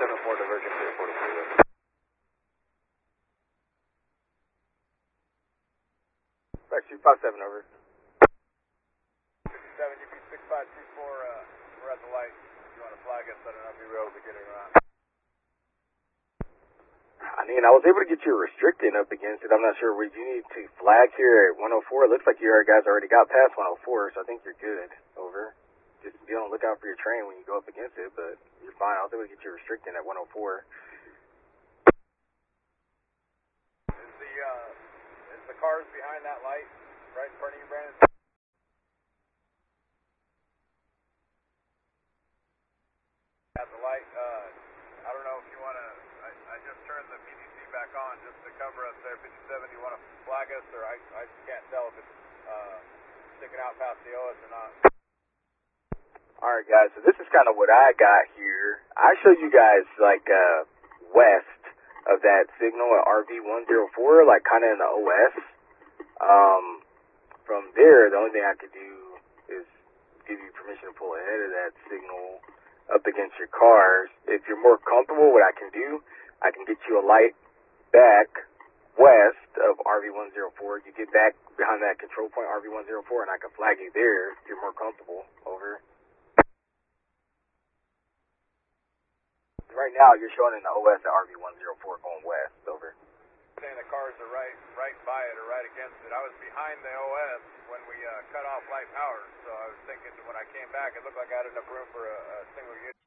274 divergent, 343. Back 257 over. 57, UP 6524, we're at the light. If you want to flag us, I don't know if you were able to get it or not. I mean, I was able to get you restricted up against it. I'm not sure. Would you need to flag here at 104? It looks like you guys already got past 104, so I think you're good. Over. Just be on the lookout for your train when you go up against it, but you're fine. I was able to get you restricted at 104. Is the cars behind that light right in front of you, Brandon? At the light, I don't know if you want to, I just turned the PDC back on just to cover us there. 57, do you want to flag us, or I can't tell if it's sticking out past the OS or not. Alright guys, so this is kind of what I got here. I showed you guys like west of that signal at RV104, like kind of in the OS. From there, the only thing I could do is give you permission to pull ahead of that signal up against your cars. If you're more comfortable, what I can do, I can get you a light back west of RV104. You get back behind that control point RV104 and I can flag you there if you're more comfortable. Over. Right now, you're showing in the OS at RV104 going west. Over. Saying the cars are right by it or right against it. I was behind the OS when we cut off light power, so I was thinking when I came back, it looked like I had enough room for a single unit.